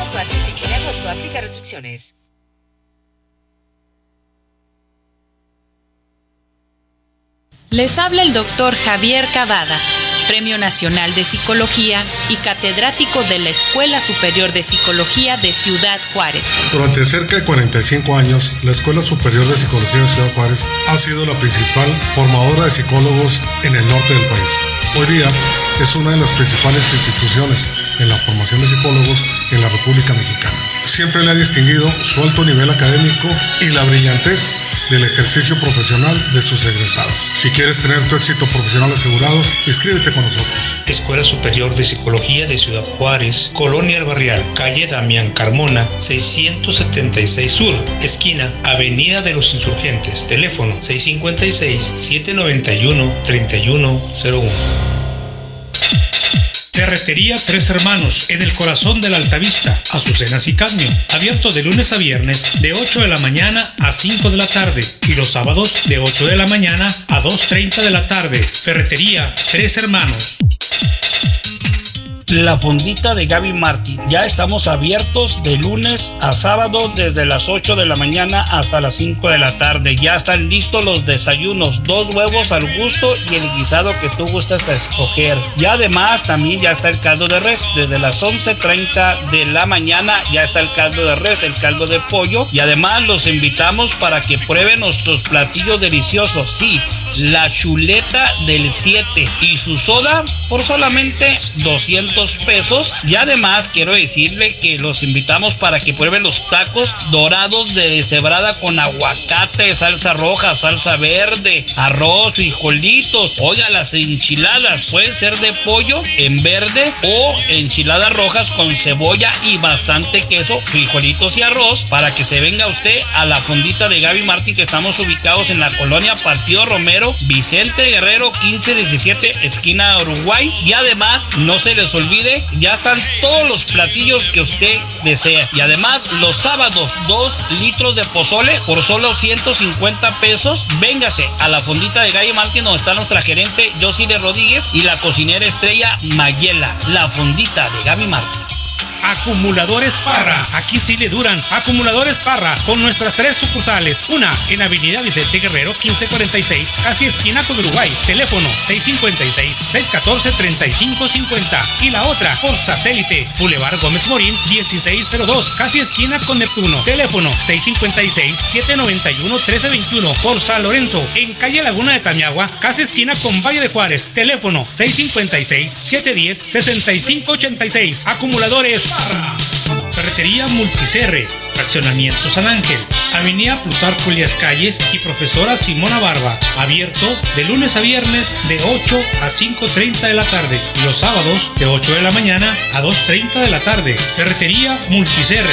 4 y 5 de agosto. Aplica restricciones. Les habla el doctor Javier Cavada, Premio Nacional de Psicología y catedrático de la Escuela Superior de Psicología de Ciudad Juárez. Durante cerca de 45 años, la Escuela Superior de Psicología de Ciudad Juárez ha sido la principal formadora de psicólogos en el norte del país. Hoy día es una de las principales instituciones en la formación de psicólogos en la República Mexicana. Siempre le ha distinguido su alto nivel académico y la brillantez del ejercicio profesional de sus egresados. Si quieres tener tu éxito profesional asegurado, inscríbete con nosotros. Escuela Superior de Psicología de Ciudad Juárez, Colonia El Barrial, calle Damián Carmona, 676 Sur, esquina Avenida de los Insurgentes, teléfono 656-791-3101. Ferretería Tres Hermanos, en el corazón de la Altavista, Azucenas y Cadmio, abierto de lunes a viernes de 8 de la mañana a 5 de la tarde y los sábados de 8 de la mañana a 2:30 de la tarde. Ferretería Tres Hermanos. La Fondita de Gaby Martín. Ya estamos abiertos de lunes a sábado desde las 8 de la mañana hasta las 5 de la tarde. Ya están listos los desayunos, 2 huevos al gusto y el guisado que tú gustes a escoger. Y además también ya está el caldo de res. Desde las 11:30 de la mañana ya está el caldo de res, el caldo de pollo. Y además los invitamos para que prueben nuestros platillos deliciosos. Sí, la chuleta del 7 y su soda por solamente 200 pesos. Y además quiero decirle que los invitamos para que prueben los tacos dorados de deshebrada con aguacate, salsa roja, salsa verde, arroz, frijolitos. Oiga, las enchiladas pueden ser de pollo en verde o enchiladas rojas con cebolla y bastante queso, frijolitos y arroz, para que se venga usted a la Fondita de Gaby Martín, que estamos ubicados en la colonia Partido Romero, Vicente Guerrero 1517, esquina Uruguay. Y además no se les olvide, ya están todos los platillos que usted desea. Y además los sábados 2 litros de pozole por solo 150 pesos. Véngase a la Fondita de Gaby Martín, donde está nuestra gerente Josile Rodríguez y la cocinera estrella Mayela. La Fondita de Gaby Martín. Acumuladores Parra, aquí sí le duran. Acumuladores Parra, con nuestras 3 sucursales. Una en Avenida Vicente Guerrero 1546, casi esquina con Uruguay, teléfono 656-614-3550. Y la otra por satélite, Boulevard Gómez Morín 1602, casi esquina con Neptuno, teléfono 656-791-1321. Por San Lorenzo, en calle Laguna de Tamiagua, casi esquina con Valle de Juárez, teléfono 656-710-6586. Acumuladores Parra. Ferretería Multicerre, Fraccionamiento San Ángel, Avenida Plutarco Elías Calles y Profesora Simona Barba, abierto de lunes a viernes de 8 a 5:30 de la tarde y los sábados de 8 de la mañana a 2:30 de la tarde. Ferretería Multicerre.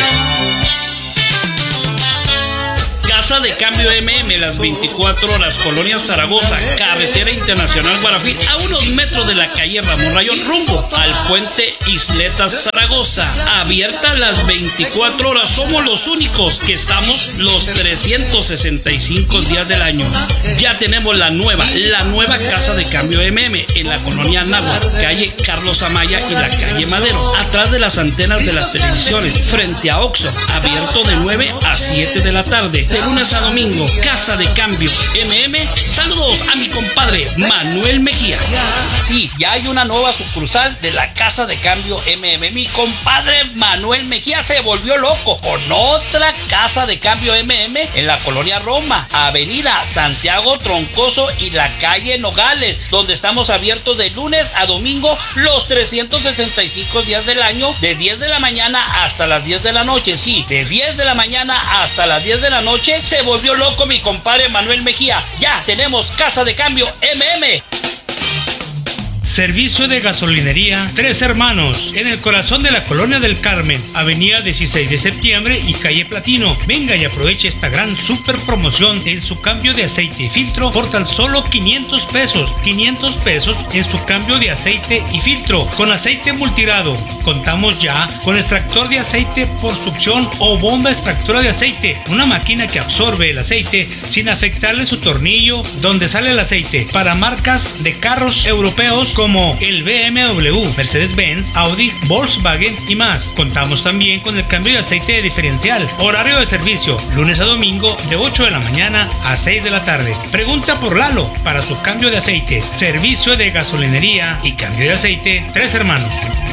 Casa de Cambio MM, las 24 horas, Colonia Zaragoza, Carretera Internacional Guarafil, a unos metros de la calle Ramón Rayón, rumbo al puente Isletas Zaragoza. Abierta las 24 horas, somos los únicos que estamos los 365 días del año. Ya tenemos la nueva Casa de Cambio MM en la colonia Náhuatl, calle Carlos Amaya y la calle Madero, atrás de las antenas de las televisiones, frente a Oxxo, abierto de 9 a 7 de la tarde, de lunes a domingo. Casa de Cambio MM. Saludos a mi compadre Manuel Mejía. Sí, ya hay una nueva sucursal de la Casa de Cambio MM. Mi compadre Manuel Mejía se volvió loco con otra Casa de Cambio MM en la colonia Roma, Avenida Santiago Troncoso y la calle Nogales, donde estamos abiertos de lunes a domingo los 365 días del año, de 10 de la mañana hasta las 10 de la noche. Sí, de 10 de la mañana hasta las 10 de la noche. Se volvió loco mi compadre Manuel Mejía. Ya tenemos Casa de Cambio MM. Servicio de gasolinería Tres Hermanos, en el corazón de la Colonia del Carmen, Avenida 16 de Septiembre y calle Platino. Venga y aproveche esta gran super promoción en su cambio de aceite y filtro por tan solo 500 pesos. 500 pesos en su cambio de aceite y filtro con aceite multirado. Contamos ya con extractor de aceite por succión o bomba extractora de aceite, una máquina que absorbe el aceite sin afectarle su tornillo donde sale el aceite, para marcas de carros europeos como el BMW, Mercedes-Benz, Audi, Volkswagen y más. Contamos también con el cambio de aceite de diferencial. Horario de servicio, lunes a domingo de 8 de la mañana a 6 de la tarde. Pregunta por Lalo para su cambio de aceite. Servicio de gasolinería y cambio de aceite, Tres Hermanos.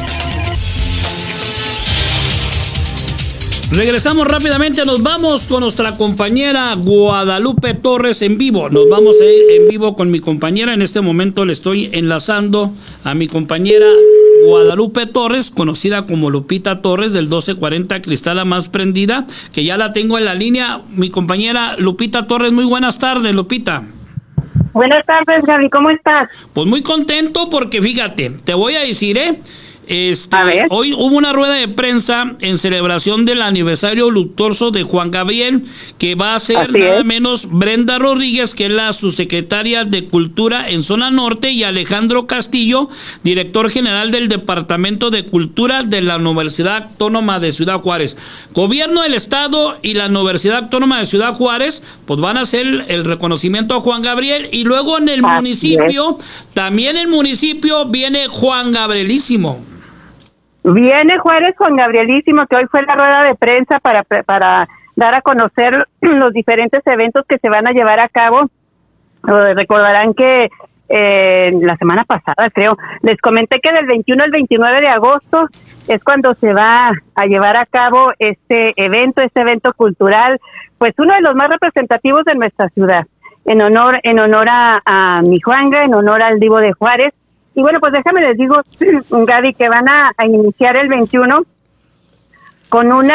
Regresamos rápidamente, nos vamos con nuestra compañera Guadalupe Torres en vivo. Nos vamos a ir en vivo con mi compañera. En este momento le estoy enlazando a mi compañera Guadalupe Torres, conocida como Lupita Torres del 1240 Cristal La Más Prendida, que ya la tengo en la línea. Mi compañera Lupita Torres, muy buenas tardes, Lupita. Buenas tardes, Gaby, ¿cómo estás? Pues muy contento porque fíjate, te voy a decir, A ver. hoy hubo una rueda de prensa en celebración del aniversario luctuoso de Juan Gabriel, que va a ser Así nada es. menos Brenda Rodríguez, que es la subsecretaria de Cultura en Zona Norte, y Alejandro Castillo, director general del Departamento de Cultura de la Universidad Autónoma de Ciudad Juárez. Gobierno del Estado y la Universidad Autónoma de Ciudad Juárez pues van a hacer el reconocimiento a Juan Gabriel, y luego en el Así municipio, también el municipio viene Juan Gabrielísimo. Viene Juárez Juan Gabrielísimo, que hoy fue la rueda de prensa para dar a conocer los diferentes eventos que se van a llevar a cabo. Recordarán que la semana pasada, creo, les comenté que del 21 al 29 de agosto es cuando se va a llevar a cabo este evento cultural, pues uno de los más representativos de nuestra ciudad, en honor a mi Juanga, en honor al Divo de Juárez. Y bueno, pues déjame les digo, Gaby, que van a iniciar el 21 con un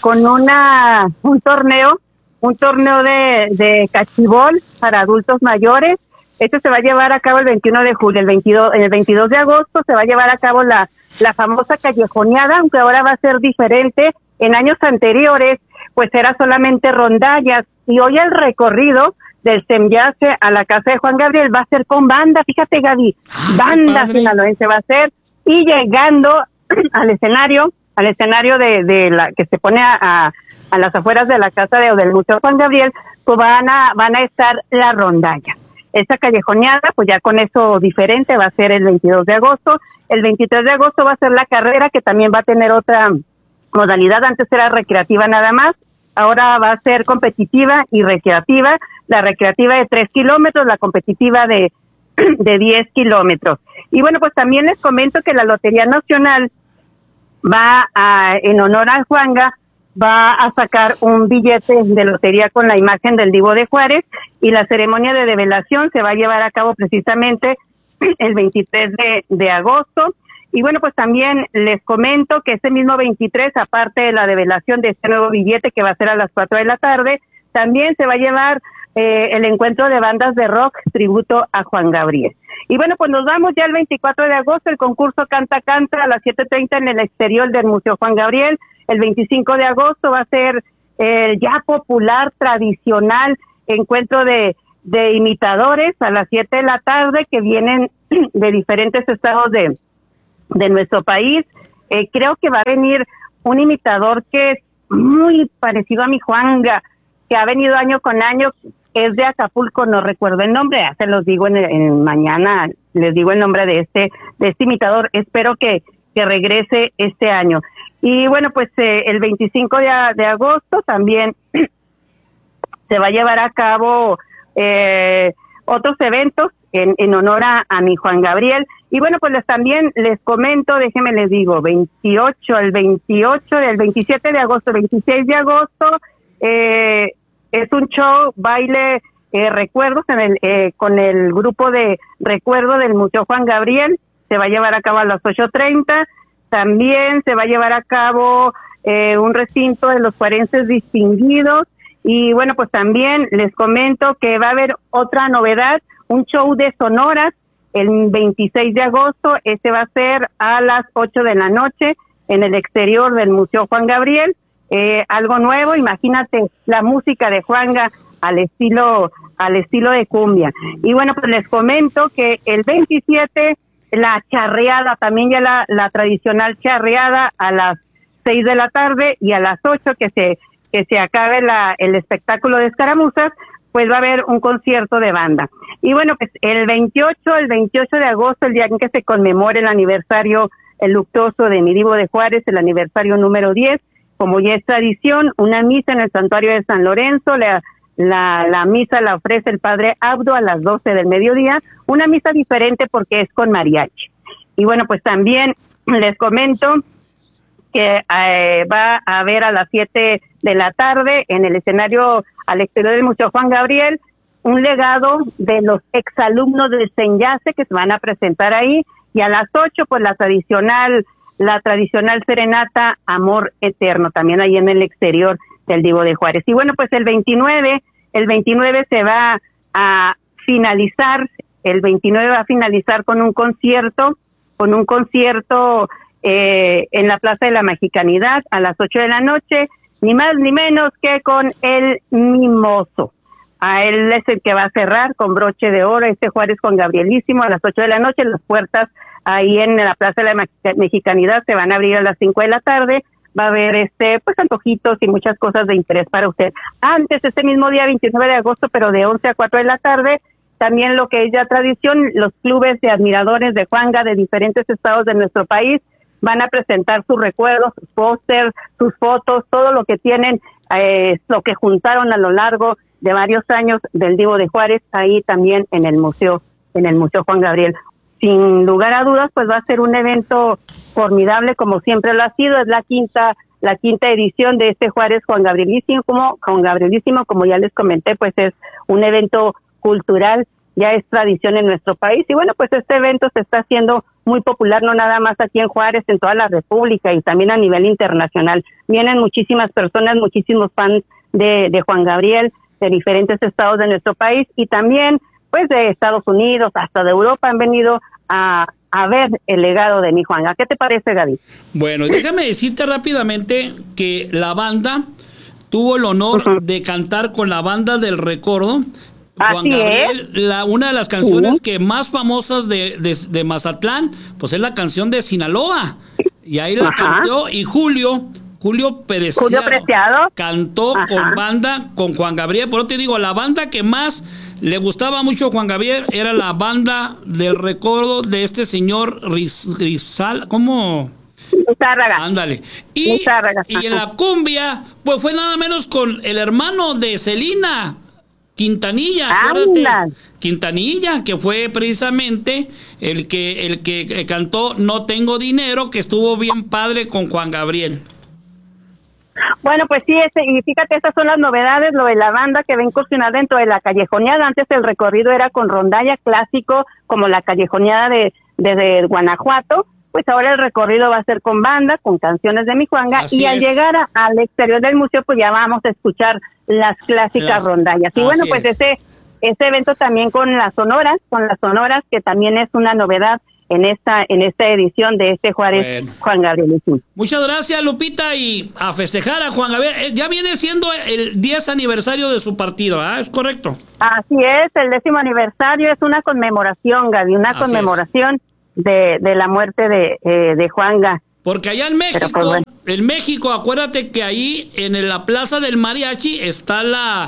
torneo de cachibol para adultos mayores. Este se va a llevar a cabo el 21 de julio, el 22 de agosto se va a llevar a cabo la famosa callejoneada, aunque ahora va a ser diferente. En años anteriores, pues era solamente rondallas, y hoy el recorrido del Semyace a la casa de Juan Gabriel va a ser con banda, fíjate, Gaby, banda sinaloense va a ser, y llegando al escenario de la que se pone a las afueras de la casa del Museo Juan Gabriel, pues van a estar la rondalla. Esta callejoneada, pues ya con eso diferente, va a ser el 22 de agosto. El 23 de agosto va a ser la carrera, que también va a tener otra modalidad. Antes era recreativa nada más, ahora va a ser competitiva y recreativa. La recreativa de 3 kilómetros, la competitiva de 10 kilómetros. Y bueno, pues también les comento que la Lotería Nacional en honor a Juanga, va a sacar un billete de lotería con la imagen del Divo de Juárez, y la ceremonia de develación se va a llevar a cabo precisamente el 23 de agosto. Y bueno, pues también les comento que ese mismo 23, aparte de la develación de este nuevo billete que va a ser a las 4 de la tarde, también se va a llevar el encuentro de bandas de rock tributo a Juan Gabriel. Y bueno, pues nos vamos ya el 24 de agosto, el concurso Canta Canta a las 7:30 en el exterior del Museo Juan Gabriel. El 25 de agosto va a ser el ya popular, tradicional encuentro de imitadores a las 7 de la tarde, que vienen de diferentes estados de nuestro país. Creo que va a venir un imitador que es muy parecido a mi Juanga, que ha venido año con año, es de Acapulco, no recuerdo el nombre, ya se los digo en mañana, les digo el nombre de este imitador. Espero que regrese este año. Y bueno, pues el 25 de agosto también se va a llevar a cabo otros eventos en honor a mi Juan Gabriel. Y bueno, pues también les comento, déjenme les digo, del 27 de agosto, 26 de agosto, es un show, baile, recuerdos con el grupo de recuerdo del Museo Juan Gabriel. Se va a llevar a cabo a las 8:30. También se va a llevar a cabo un recinto de los juarenses distinguidos. Y bueno, pues también les comento que va a haber otra novedad, un show de sonoras el 26 de agosto. Este va a ser a las 8 de la noche en el exterior del Museo Juan Gabriel. Algo nuevo, imagínate la música de Juanga al estilo de cumbia. Y bueno, pues les comento que el 27 la charreada, también ya la tradicional charreada a las 6 de la tarde, y a las 8 que se acabe el espectáculo de escaramuzas, pues va a haber un concierto de banda. Y bueno, pues el 28 de agosto, el día en que se conmemore el aniversario luctuoso de mi Divo de Juárez, el aniversario número 10, como ya es tradición, una misa en el santuario de San Lorenzo. La misa la ofrece el padre Abdo a las 12 del mediodía, una misa diferente porque es con mariachi. Y bueno, pues también les comento que va a haber a las 7 de la tarde en el escenario al exterior del Museo Juan Gabriel un legado de los exalumnos del Senyase que se van a presentar ahí, y a las 8 pues la tradicional serenata Amor Eterno, también ahí en el exterior del Divo de Juárez. Y bueno, pues el 29 se va a finalizar, con un concierto en la Plaza de la Mexicanidad a las 8 de la noche, ni más ni menos que con el Mimoso. A él es el que va a cerrar con broche de oro Juárez Juan Gabrielísimo a las 8 de la noche. Las puertas ahí en la Plaza de la Mexicanidad se van a abrir a las 5 de la tarde. Va a haber pues antojitos y muchas cosas de interés para usted. Antes, este mismo día 29 de agosto, pero de 11 a 4 de la tarde, también lo que es ya tradición, los clubes de admiradores de Juanga de diferentes estados de nuestro país van a presentar sus recuerdos, sus pósters, sus fotos, todo lo que tienen, lo que juntaron a lo largo de varios años del Divo de Juárez, ahí también en el Museo Juan Gabriel. Sin lugar a dudas, pues va a ser un evento formidable, como siempre lo ha sido. Es la quinta edición de Juárez Juan Gabrielísimo, como ya les comenté, pues es un evento cultural, ya es tradición en nuestro país. Y bueno, pues este evento se está haciendo muy popular, no nada más aquí en Juárez, en toda la República y también a nivel internacional. Vienen muchísimas personas, muchísimos fans de Juan Gabriel, de diferentes estados de nuestro país, y también pues de Estados Unidos, hasta de Europa han venido a ver el legado de mi Juanga. ¿Qué te parece, Gaby? Bueno, déjame decirte rápidamente que la banda tuvo el honor de cantar con la banda del Recodo. Juan Gabriel, una de las canciones que más famosas de Mazatlán, pues es la canción de Sinaloa. Y ahí la cantó, y Julio Preciado cantó con banda con Juan Gabriel. Por eso te digo, la banda que más le gustaba mucho a Juan Gabriel era la banda del Recodo de este señor Rizal, ¿cómo? Lizárraga. Ándale. Y en la cumbia, pues fue nada menos con el hermano de Celina, Quintanilla, acuérdate. Quintanilla, que fue precisamente el que cantó No Tengo Dinero, que estuvo bien padre con Juan Gabriel. Bueno, pues sí, y fíjate, estas son las novedades, lo de la banda que va a incursionar dentro de la callejoneada. Antes el recorrido era con rondalla clásico, como la callejoneada de Guanajuato. Pues ahora el recorrido va a ser con banda, con canciones de mi Juanga, y al llegar al exterior del museo, pues ya vamos a escuchar las clásicas rondallas. Y bueno, pues ese evento también con las sonoras, que también es una novedad en esta edición de Juárez Juan Gabrielísimo. Muchas gracias, Lupita, y a festejar a Juan Gabriel. Ya viene siendo el 10 aniversario de su partido, ¿verdad? ¿Es correcto? Así es, el 10º aniversario es una conmemoración, Gaby, conmemoración de la muerte de Juanga. Porque allá en México, acuérdate que ahí en la Plaza del Mariachi está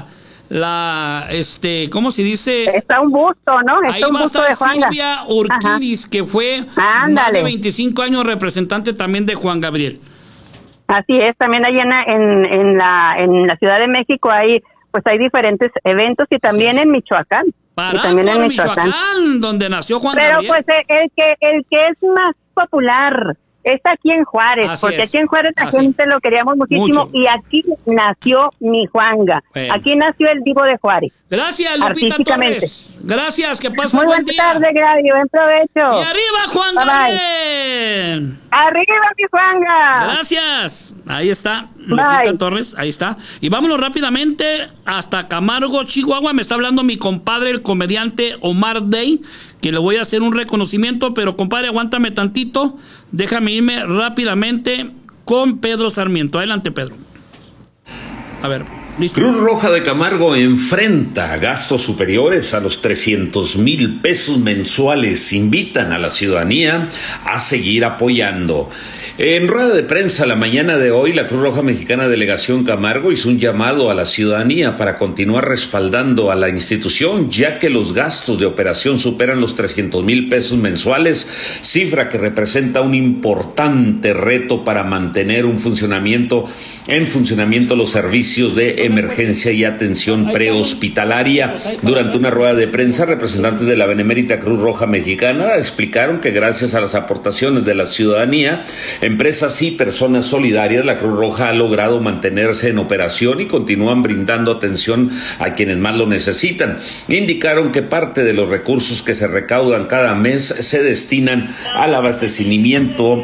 ¿cómo se dice? Está un busto, ¿no? Está ahí un busto de Juanga. Silvia Urquidis, que fue más de 25 años representante también de Juan Gabriel. Así es, también ahí en la Ciudad de México hay diferentes eventos, y también en Michoacán. En Michoacán, donde nació Juan Gabriel. Pero pues el que es más popular está aquí en Juárez, aquí en Juárez la gente lo queríamos muchísimo, y aquí nació mi Juanga. Aquí nació el Divo de Juárez. Gracias, Lupita Torres. Gracias, que pasen buen día. Muy buena tarde, Gaby, buen provecho. Y arriba, Juan Gabriel. Arriba, mi Juanga. Gracias. Ahí está, Lupita Torres, ahí está. Y vámonos rápidamente hasta Camargo, Chihuahua. Me está hablando mi compadre, el comediante Omar Day, que le voy a hacer un reconocimiento, pero compadre, aguántame tantito, déjame irme rápidamente con Pedro Sarmiento. Adelante, Pedro. A ver. Cruz Roja de Camargo enfrenta gastos superiores a los 300,000 pesos mensuales. Invitan a la ciudadanía a seguir apoyando. En rueda de prensa la mañana de hoy, la Cruz Roja Mexicana Delegación Camargo hizo un llamado a la ciudadanía para continuar respaldando a la institución, ya que los gastos de operación superan los 300,000 pesos mensuales, cifra que representa un importante reto para mantener en funcionamiento los servicios de emergencia y atención prehospitalaria. Durante una rueda de prensa, representantes de la Benemérita Cruz Roja Mexicana explicaron que gracias a las aportaciones de la ciudadanía, empresas y personas solidarias, la Cruz Roja ha logrado mantenerse en operación y continúan brindando atención a quienes más lo necesitan. Indicaron que parte de los recursos que se recaudan cada mes se destinan al abastecimiento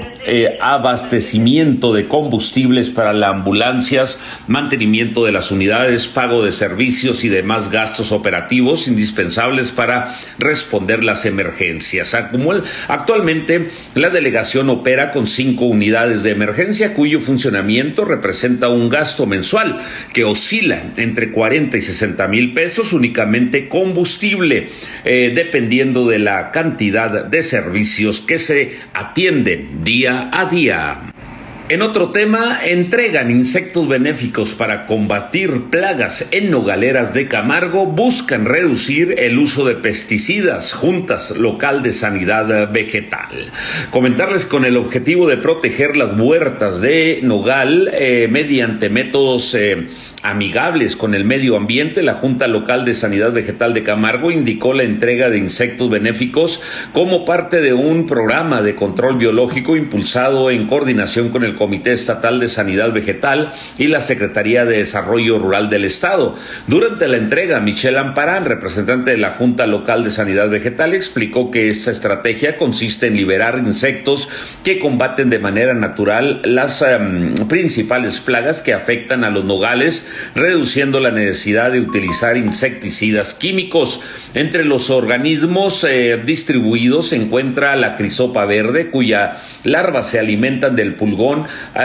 de combustibles para las ambulancias, mantenimiento de las unidades, pago de servicios y demás gastos operativos indispensables para responder las emergencias. Actualmente, la delegación opera con 5 unidades de emergencia, cuyo funcionamiento representa un gasto mensual que oscila entre 40 y 60,000 pesos, únicamente combustible, dependiendo de la cantidad de servicios que se atienden día a día. En otro tema, entregan insectos benéficos para combatir plagas en nogaleras de Camargo. Buscan reducir el uso de pesticidas. Juntas Local de Sanidad Vegetal. Comentarles con el objetivo de proteger las huertas de nogal mediante métodos amigables con el medio ambiente, la Junta Local de Sanidad Vegetal de Camargo indicó la entrega de insectos benéficos como parte de un programa de control biológico impulsado en coordinación con el Comité Estatal de Sanidad Vegetal y la Secretaría de Desarrollo Rural del Estado. Durante la entrega, Michelle Amparán, representante de la Junta Local de Sanidad Vegetal, explicó que esta estrategia consiste en liberar insectos que combaten de manera natural las principales plagas que afectan a los nogales, reduciendo la necesidad de utilizar insecticidas químicos. Entre los organismos distribuidos se encuentra la crisopa verde, cuya larvas se alimentan del pulgón,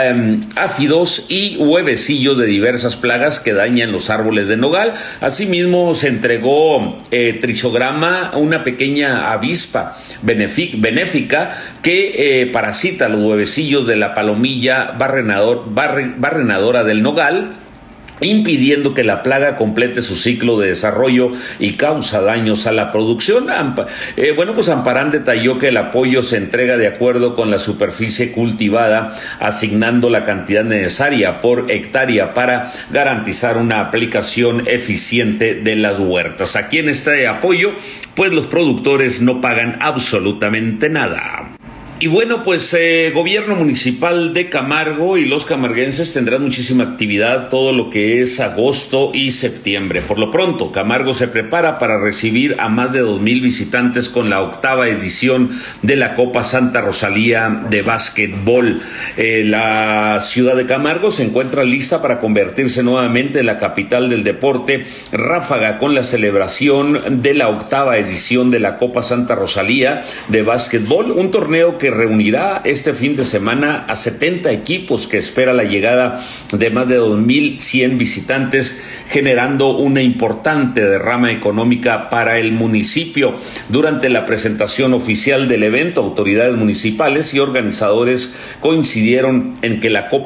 áfidos y huevecillos de diversas plagas que dañan los árboles de nogal. Asimismo, se entregó Trichograma, una pequeña avispa benéfica que parasita los huevecillos de la palomilla barrenadora del nogal, impidiendo que la plaga complete su ciclo de desarrollo y causa daños a la producción. Amparán detalló que el apoyo se entrega de acuerdo con la superficie cultivada, asignando la cantidad necesaria por hectárea para garantizar una aplicación eficiente de las huertas. Aquí en este apoyo, pues los productores no pagan absolutamente nada. Y bueno, pues gobierno municipal de Camargo y los camarguenses tendrán muchísima actividad todo lo que es agosto y septiembre. Por lo pronto, Camargo se prepara para recibir a más de 2,000 visitantes con la 8ª edición de la Copa Santa Rosalía de básquetbol. La ciudad de Camargo se encuentra lista para convertirse nuevamente en la capital del deporte ráfaga con la celebración de la 8ª edición de la Copa Santa Rosalía de básquetbol, un torneo que reunirá este fin de semana a 70 equipos que espera la llegada de más de 2,100 visitantes, generando una importante derrama económica para el municipio. Durante la presentación oficial del evento, autoridades municipales y organizadores coincidieron en que la Copa